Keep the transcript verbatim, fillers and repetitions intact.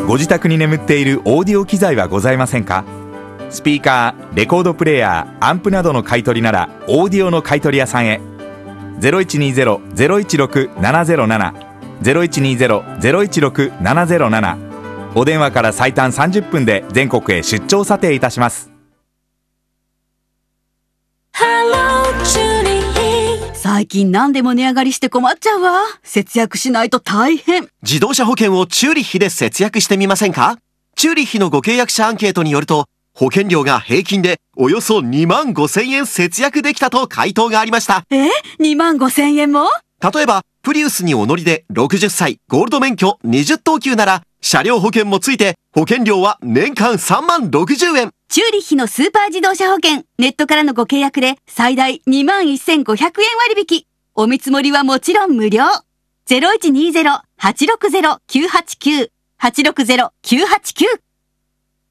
ご自宅に眠っているオーディオ機材はございませんか？スピーカー、レコードプレーヤー、アンプなどの買い取りならオーディオの買い取り屋さんへ。 ゼロいちにゼロ ゼロいちろく ななゼロなな ゼロいちにゼロ ゼロいちろく ななゼロなな。お電話から最短さんじゅっぷんで全国へ出張査定いたします。 最近何でも値上がりして困っちゃうわ。節約しないと大変。 自動車保険をチューリッヒで節約してみませんか？チューリッヒのご契約者アンケートによると、保険料が平均でおよそにまんごせんえん節約できたと回答がありました。 え ?にまんごせんえんも？ 例えば、プリウスにお乗りでろくじゅっさい、ゴールド免許にじゅっとうきゅうなら、車両保険もついて保険料は年間さんまんろくじゅうえん。 チューリッヒのスーパー自動車保険、ネットからのご契約で最大 にまんせんごひゃくえん割引。お見積もりはもちろん無料。ゼロいちにゼロ はちろくゼロ きゅうはちきゅう はちろくゼロ きゅうはちきゅう